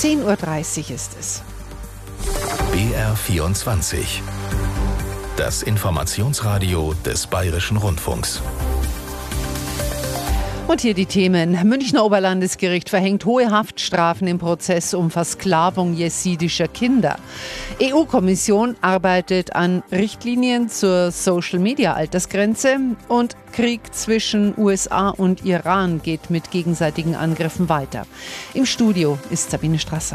10:30 Uhr ist es. BR24. Das Informationsradio des Bayerischen Rundfunks. Und hier die Themen. Münchner Oberlandesgericht verhängt hohe Haftstrafen im Prozess um Versklavung jesidischer Kinder. EU-Kommission arbeitet an Richtlinien zur Social-Media-Altersgrenze. Und Krieg zwischen USA und Iran geht mit gegenseitigen Angriffen weiter. Im Studio ist Sabine Strasser.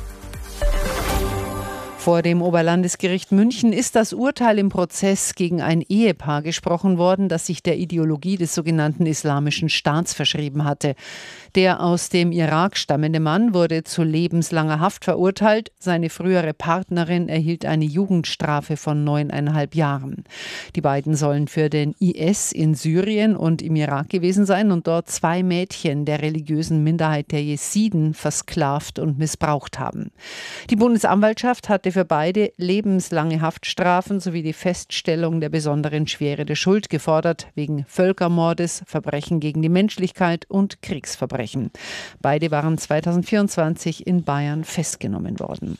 Vor dem Oberlandesgericht München ist das Urteil im Prozess gegen ein Ehepaar gesprochen worden, das sich der Ideologie des sogenannten Islamischen Staats verschrieben hatte. Der aus dem Irak stammende Mann wurde zu lebenslanger Haft verurteilt. Seine frühere Partnerin erhielt eine Jugendstrafe von 9,5 Jahren. Die beiden sollen für den IS in Syrien und im Irak gewesen sein und dort 2 Mädchen der religiösen Minderheit der Jesiden versklavt und missbraucht haben. Die Bundesanwaltschaft hatte für beide lebenslange Haftstrafen sowie die Feststellung der besonderen Schwere der Schuld gefordert, wegen Völkermordes, Verbrechen gegen die Menschlichkeit und Kriegsverbrechen. Beide waren 2024 in Bayern festgenommen worden.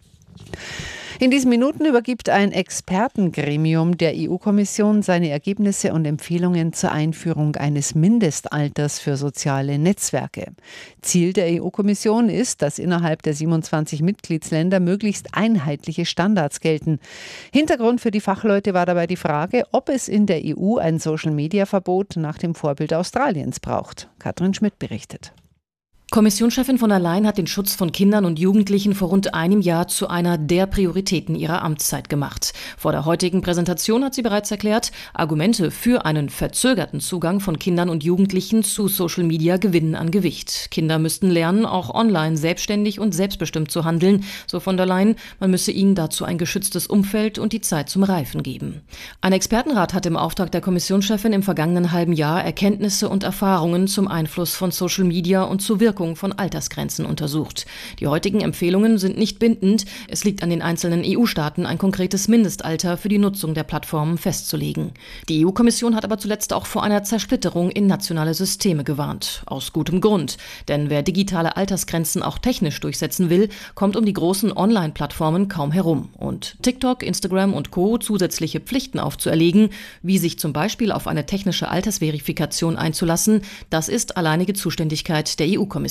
In diesen Minuten übergibt ein Expertengremium der EU-Kommission seine Ergebnisse und Empfehlungen zur Einführung eines Mindestalters für soziale Netzwerke. Ziel der EU-Kommission ist, dass innerhalb der 27 Mitgliedsländer möglichst einheitliche Standards gelten. Hintergrund für die Fachleute war dabei die Frage, ob es in der EU ein Social-Media-Verbot nach dem Vorbild Australiens braucht. Katrin Schmidt berichtet. Kommissionschefin von der Leyen hat den Schutz von Kindern und Jugendlichen vor rund einem Jahr zu einer der Prioritäten ihrer Amtszeit gemacht. Vor der heutigen Präsentation hat sie bereits erklärt, Argumente für einen verzögerten Zugang von Kindern und Jugendlichen zu Social Media gewinnen an Gewicht. Kinder müssten lernen, auch online selbstständig und selbstbestimmt zu handeln, so von der Leyen. Man müsse ihnen dazu ein geschütztes Umfeld und die Zeit zum Reifen geben. Ein Expertenrat hat im Auftrag der Kommissionschefin im vergangenen halben Jahr Erkenntnisse und Erfahrungen zum Einfluss von Social Media und zur Wirkung von Altersgrenzen untersucht. Die heutigen Empfehlungen sind nicht bindend. Es liegt an den einzelnen EU-Staaten, ein konkretes Mindestalter für die Nutzung der Plattformen festzulegen. Die EU-Kommission hat aber zuletzt auch vor einer Zersplitterung in nationale Systeme gewarnt. Aus gutem Grund. Denn wer digitale Altersgrenzen auch technisch durchsetzen will, kommt um die großen Online-Plattformen kaum herum. Und TikTok, Instagram und Co. zusätzliche Pflichten aufzuerlegen, wie sich zum Beispiel auf eine technische Altersverifikation einzulassen, das ist alleinige Zuständigkeit der EU-Kommission.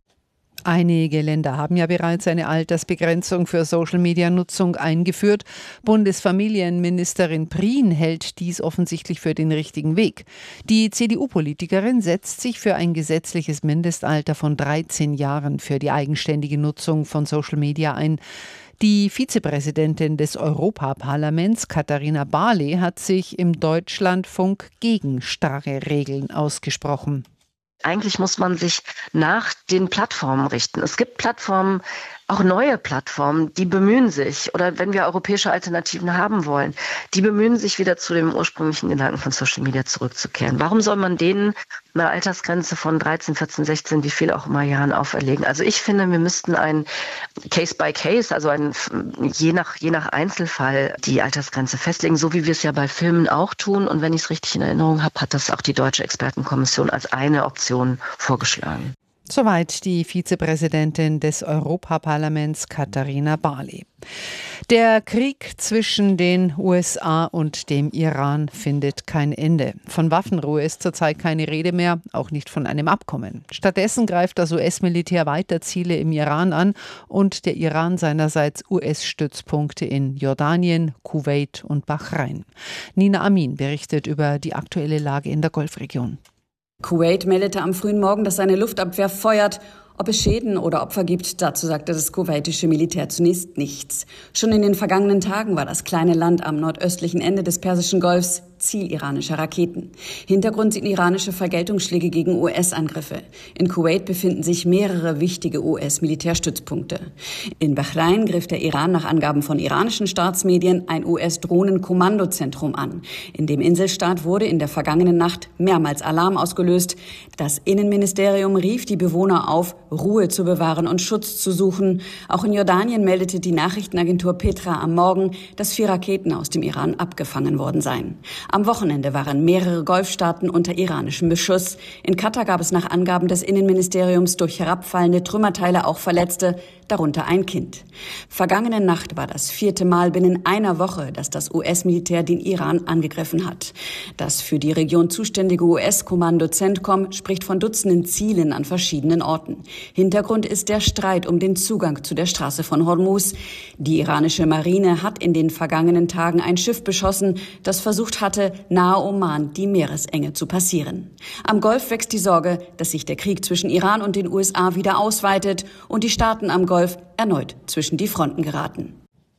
Einige Länder haben ja bereits eine Altersbegrenzung für Social-Media-Nutzung eingeführt. Bundesfamilienministerin Prien hält dies offensichtlich für den richtigen Weg. Die CDU-Politikerin setzt sich für ein gesetzliches Mindestalter von 13 Jahren für die eigenständige Nutzung von Social-Media ein. Die Vizepräsidentin des Europaparlaments, Katharina Barley, hat sich im Deutschlandfunk gegen starre Regeln ausgesprochen. Eigentlich muss man sich nach den Plattformen richten. Es gibt Plattformen, auch neue Plattformen, die bemühen sich, oder wenn wir europäische Alternativen haben wollen, die bemühen sich wieder zu dem ursprünglichen Gedanken von Social Media zurückzukehren. Warum soll man denen eine Altersgrenze von 13, 14, 16, wie viel auch immer Jahren auferlegen? Also ich finde, wir müssten ein Case by Case, also je nach Einzelfall die Altersgrenze festlegen, so wie wir es ja bei Filmen auch tun. Und wenn ich es richtig in Erinnerung habe, hat das auch die Deutsche Expertenkommission als eine Option vorgeschlagen. Soweit die Vizepräsidentin des Europaparlaments Katharina Barley. Der Krieg zwischen den USA und dem Iran findet kein Ende. Von Waffenruhe ist zurzeit keine Rede mehr, auch nicht von einem Abkommen. Stattdessen greift das US-Militär weiter Ziele im Iran an und der Iran seinerseits US-Stützpunkte in Jordanien, Kuwait und Bahrain. Nina Amin berichtet über die aktuelle Lage in der Golfregion. Kuwait meldete am frühen Morgen, dass seine Luftabwehr feuert. Ob es Schäden oder Opfer gibt, dazu sagte das kuwaitische Militär zunächst nichts. Schon in den vergangenen Tagen war das kleine Land am nordöstlichen Ende des Persischen Golfs Ziel iranischer Raketen. Hintergrund sind iranische Vergeltungsschläge gegen US-Angriffe. In Kuwait befinden sich mehrere wichtige US-Militärstützpunkte. In Bahrain griff der Iran nach Angaben von iranischen Staatsmedien ein US-Drohnenkommandozentrum an. In dem Inselstaat wurde in der vergangenen Nacht mehrmals Alarm ausgelöst. Das Innenministerium rief die Bewohner auf, Ruhe zu bewahren und Schutz zu suchen. Auch in Jordanien meldete die Nachrichtenagentur Petra am Morgen, dass 4 Raketen aus dem Iran abgefangen worden seien. Am Wochenende waren mehrere Golfstaaten unter iranischem Beschuss. In Katar gab es nach Angaben des Innenministeriums durch herabfallende Trümmerteile auch Verletzte, darunter ein Kind. Vergangene Nacht war das 4. Mal binnen einer Woche, dass das US-Militär den Iran angegriffen hat. Das für die Region zuständige US-Kommando CENTCOM spricht von Dutzenden Zielen an verschiedenen Orten. Hintergrund ist der Streit um den Zugang zu der Straße von Hormuz. Die iranische Marine hat in den vergangenen Tagen ein Schiff beschossen, das versucht hatte, nahe Oman die Meeresenge zu passieren. Am Golf wächst die Sorge, dass sich der Krieg zwischen Iran und den USA wieder ausweitet und die Staaten am Golf erneut zwischen die Fronten geraten.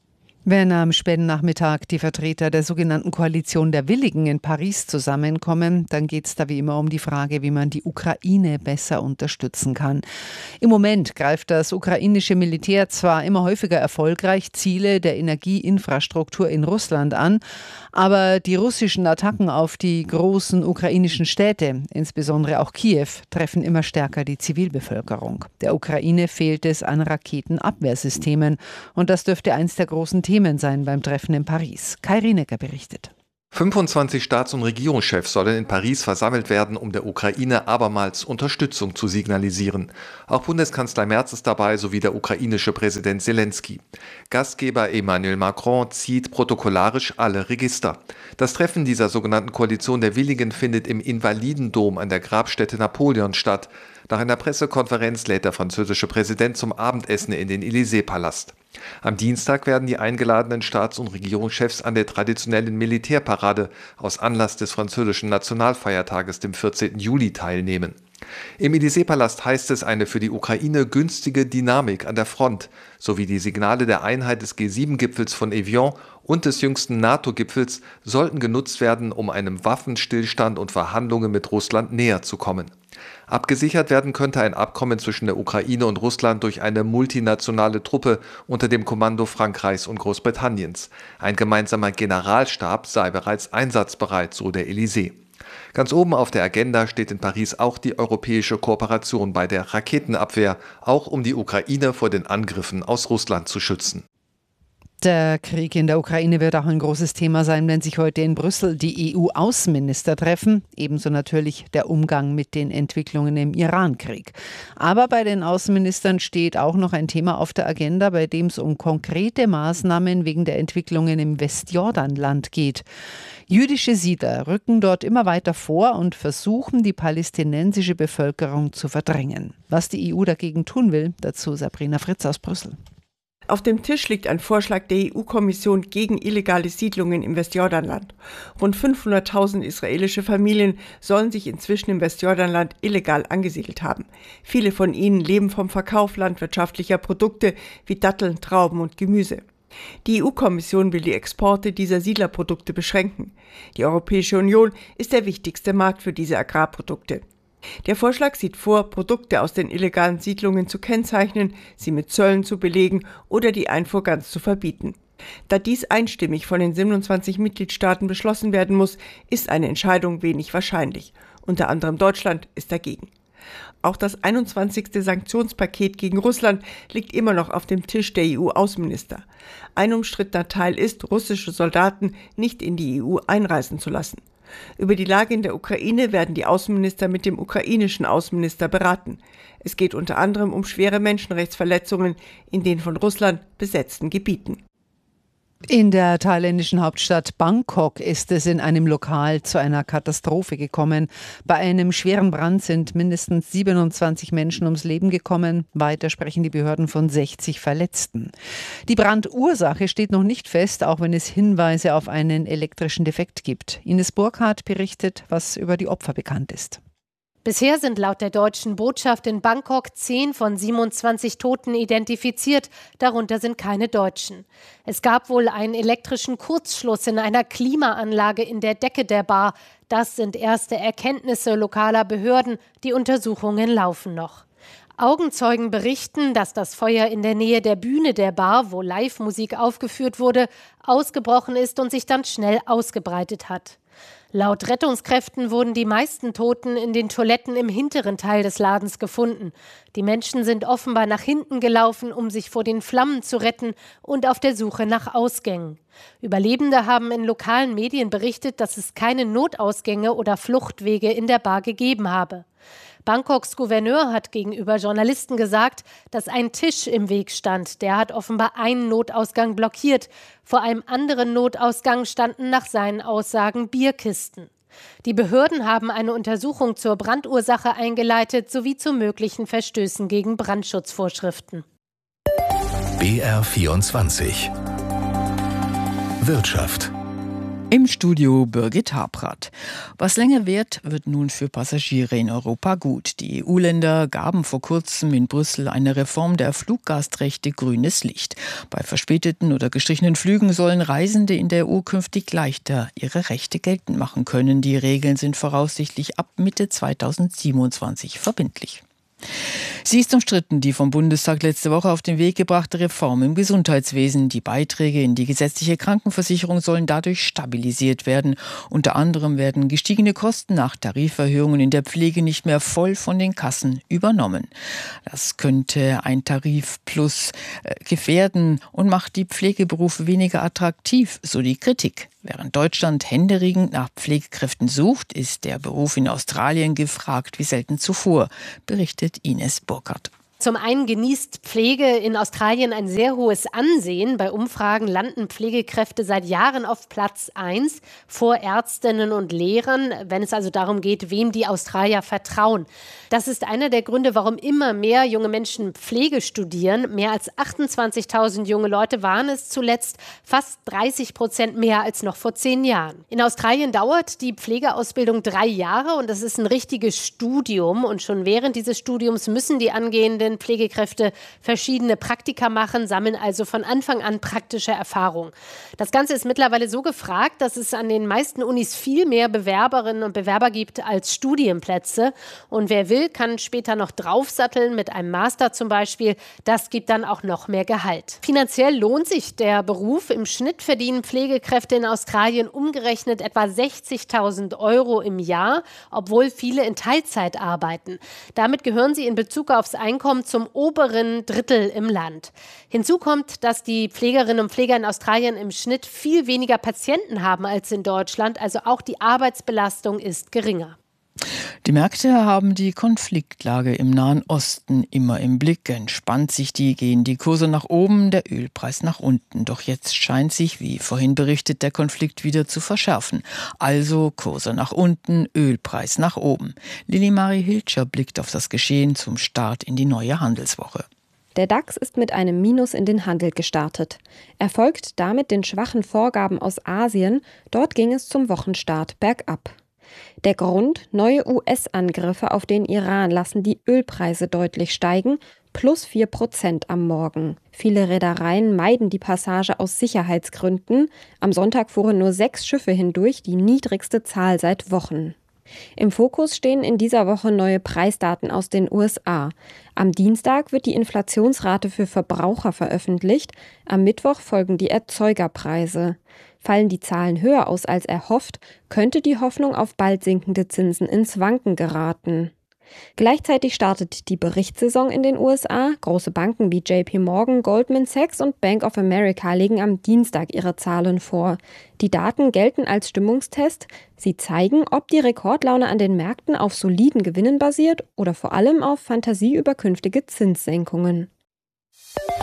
Wenn am späten Nachmittag die Vertreter der sogenannten Koalition der Willigen in Paris zusammenkommen, dann geht es da wie immer um die Frage, wie man die Ukraine besser unterstützen kann. Im Moment greift das ukrainische Militär zwar immer häufiger erfolgreich Ziele der Energieinfrastruktur in Russland an, aber die russischen Attacken auf die großen ukrainischen Städte, insbesondere auch Kiew, treffen immer stärker die Zivilbevölkerung. Der Ukraine fehlt es an Raketenabwehrsystemen und das dürfte eins der großen Themen sein beim Treffen in Paris. Kai Rienecker berichtet. 25 Staats- und Regierungschefs sollen in Paris versammelt werden, um der Ukraine abermals Unterstützung zu signalisieren. Auch Bundeskanzler Merz ist dabei, sowie der ukrainische Präsident Zelensky. Gastgeber Emmanuel Macron zieht protokollarisch alle Register. Das Treffen dieser sogenannten Koalition der Willigen findet im Invalidendom an der Grabstätte Napoleons statt. Nach einer Pressekonferenz lädt der französische Präsident zum Abendessen in den Élysée-Palast. Am Dienstag werden die eingeladenen Staats- und Regierungschefs an der traditionellen Militärparade aus Anlass des französischen Nationalfeiertages, dem 14. Juli, teilnehmen. Im Élysée-Palast heißt es, eine für die Ukraine günstige Dynamik an der Front sowie die Signale der Einheit des G7-Gipfels von Evian und des jüngsten NATO-Gipfels sollten genutzt werden, um einem Waffenstillstand und Verhandlungen mit Russland näher zu kommen. Abgesichert werden könnte ein Abkommen zwischen der Ukraine und Russland durch eine multinationale Truppe unter dem Kommando Frankreichs und Großbritanniens. Ein gemeinsamer Generalstab sei bereits einsatzbereit, so der Élysée. Ganz oben auf der Agenda steht in Paris auch die europäische Kooperation bei der Raketenabwehr, auch um die Ukraine vor den Angriffen aus Russland zu schützen. Der Krieg in der Ukraine wird auch ein großes Thema sein, wenn sich heute in Brüssel die EU-Außenminister treffen. Ebenso natürlich der Umgang mit den Entwicklungen im Iran-Krieg. Aber bei den Außenministern steht auch noch ein Thema auf der Agenda, bei dem es um konkrete Maßnahmen wegen der Entwicklungen im Westjordanland geht. Jüdische Siedler rücken dort immer weiter vor und versuchen, die palästinensische Bevölkerung zu verdrängen. Was die EU dagegen tun will, dazu Sabrina Fritz aus Brüssel. Auf dem Tisch liegt ein Vorschlag der EU-Kommission gegen illegale Siedlungen im Westjordanland. Rund 500.000 israelische Familien sollen sich inzwischen im Westjordanland illegal angesiedelt haben. Viele von ihnen leben vom Verkauf landwirtschaftlicher Produkte wie Datteln, Trauben und Gemüse. Die EU-Kommission will die Exporte dieser Siedlerprodukte beschränken. Die Europäische Union ist der wichtigste Markt für diese Agrarprodukte. Der Vorschlag sieht vor, Produkte aus den illegalen Siedlungen zu kennzeichnen, sie mit Zöllen zu belegen oder die Einfuhr ganz zu verbieten. Da dies einstimmig von den 27 Mitgliedstaaten beschlossen werden muss, ist eine Entscheidung wenig wahrscheinlich. Unter anderem Deutschland ist dagegen. Auch das 21. Sanktionspaket gegen Russland liegt immer noch auf dem Tisch der EU-Außenminister. Ein umstrittener Teil ist, russische Soldaten nicht in die EU einreisen zu lassen. Über die Lage in der Ukraine werden die Außenminister mit dem ukrainischen Außenminister beraten. Es geht unter anderem um schwere Menschenrechtsverletzungen in den von Russland besetzten Gebieten. In der thailändischen Hauptstadt Bangkok ist es in einem Lokal zu einer Katastrophe gekommen. Bei einem schweren Brand sind mindestens 27 Menschen ums Leben gekommen. Weiter sprechen die Behörden von 60 Verletzten. Die Brandursache steht noch nicht fest, auch wenn es Hinweise auf einen elektrischen Defekt gibt. Ines Burkhardt berichtet, was über die Opfer bekannt ist. Bisher sind laut der deutschen Botschaft in Bangkok 10 von 27 Toten identifiziert, darunter sind keine Deutschen. Es gab wohl einen elektrischen Kurzschluss in einer Klimaanlage in der Decke der Bar. Das sind erste Erkenntnisse lokaler Behörden, die Untersuchungen laufen noch. Augenzeugen berichten, dass das Feuer in der Nähe der Bühne der Bar, wo Live-Musik aufgeführt wurde, ausgebrochen ist und sich dann schnell ausgebreitet hat. Laut Rettungskräften wurden die meisten Toten in den Toiletten im hinteren Teil des Ladens gefunden. Die Menschen sind offenbar nach hinten gelaufen, um sich vor den Flammen zu retten und auf der Suche nach Ausgängen. Überlebende haben in lokalen Medien berichtet, dass es keine Notausgänge oder Fluchtwege in der Bar gegeben habe. Bangkoks Gouverneur hat gegenüber Journalisten gesagt, dass ein Tisch im Weg stand. Der hat offenbar einen Notausgang blockiert. Vor einem anderen Notausgang standen nach seinen Aussagen Bierkisten. Die Behörden haben eine Untersuchung zur Brandursache eingeleitet sowie zu möglichen Verstößen gegen Brandschutzvorschriften. BR24 Wirtschaft. Im Studio Birgit Habrath. Was länger währt, wird nun für Passagiere in Europa gut. Die EU-Länder gaben vor kurzem in Brüssel eine Reform der Fluggastrechte grünes Licht. Bei verspäteten oder gestrichenen Flügen sollen Reisende in der EU künftig leichter ihre Rechte geltend machen können. Die Regeln sind voraussichtlich ab Mitte 2027 verbindlich. Sie ist umstritten, die vom Bundestag letzte Woche auf den Weg gebrachte Reform im Gesundheitswesen. Die Beiträge in die gesetzliche Krankenversicherung sollen dadurch stabilisiert werden. Unter anderem werden gestiegene Kosten nach Tariferhöhungen in der Pflege nicht mehr voll von den Kassen übernommen. Das könnte ein Tarifplus gefährden und macht die Pflegeberufe weniger attraktiv, so die Kritik. Während Deutschland händeringend nach Pflegekräften sucht, ist der Beruf in Australien gefragt wie selten zuvor, berichtet Ines Burkhardt. Zum einen genießt Pflege in Australien ein sehr hohes Ansehen. Bei Umfragen landen Pflegekräfte seit Jahren auf Platz 1 vor Ärztinnen und Lehrern, wenn es also darum geht, wem die Australier vertrauen. Das ist einer der Gründe, warum immer mehr junge Menschen Pflege studieren. Mehr als 28.000 junge Leute waren es zuletzt, fast 30% mehr als noch vor 10 Jahren. In Australien dauert die Pflegeausbildung 3 Jahre und das ist ein richtiges Studium. Und schon während dieses Studiums müssen die angehenden Pflegekräfte verschiedene Praktika machen, sammeln also von Anfang an praktische Erfahrung. Das Ganze ist mittlerweile so gefragt, dass es an den meisten Unis viel mehr Bewerberinnen und Bewerber gibt als Studienplätze. Und wer will, kann später noch draufsatteln mit einem Master zum Beispiel. Das gibt dann auch noch mehr Gehalt. Finanziell lohnt sich der Beruf. Im Schnitt verdienen Pflegekräfte in Australien umgerechnet etwa 60.000 € im Jahr, obwohl viele in Teilzeit arbeiten. Damit gehören sie in Bezug aufs Einkommen zum oberen Drittel im Land. Hinzu kommt, dass die Pflegerinnen und Pfleger in Australien im Schnitt viel weniger Patienten haben als in Deutschland. Also auch die Arbeitsbelastung ist geringer. Die Märkte haben die Konfliktlage im Nahen Osten immer im Blick. Entspannt sich die, gehen die Kurse nach oben, der Ölpreis nach unten. Doch jetzt scheint sich, wie vorhin berichtet, der Konflikt wieder zu verschärfen. Also Kurse nach unten, Ölpreis nach oben. Lili-Marie Hilscher blickt auf das Geschehen zum Start in die neue Handelswoche. Der DAX ist mit einem Minus in den Handel gestartet. Er folgt damit den schwachen Vorgaben aus Asien. Dort ging es zum Wochenstart bergab. Der Grund: neue US-Angriffe auf den Iran lassen die Ölpreise deutlich steigen, plus 4% am Morgen. Viele Reedereien meiden die Passage aus Sicherheitsgründen. Am Sonntag fuhren nur 6 Schiffe hindurch, die niedrigste Zahl seit Wochen. Im Fokus stehen in dieser Woche neue Preisdaten aus den USA. Am Dienstag wird die Inflationsrate für Verbraucher veröffentlicht. Am Mittwoch folgen die Erzeugerpreise. Fallen die Zahlen höher aus als erhofft, könnte die Hoffnung auf bald sinkende Zinsen ins Wanken geraten. Gleichzeitig startet die Berichtssaison in den USA. Große Banken wie JP Morgan, Goldman Sachs und Bank of America legen am Dienstag ihre Zahlen vor. Die Daten gelten als Stimmungstest. Sie zeigen, ob die Rekordlaune an den Märkten auf soliden Gewinnen basiert oder vor allem auf Fantasie über künftige Zinssenkungen.